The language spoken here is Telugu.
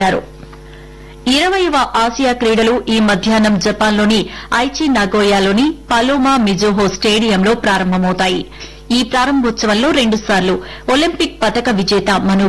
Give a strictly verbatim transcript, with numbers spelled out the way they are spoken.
ఇరవైవ ఆసియా క్రీడలు ఈ మధ్యాహ్నం జపాన్లోని ఐచి నగోయాలోని పలోమా మిజోహో స్టేడియంలో ప్రారంభమవుతాయి. ఈ ప్రారంభోత్సవంలో రెండుసార్లు ఒలింపిక్ పతక విజేత మను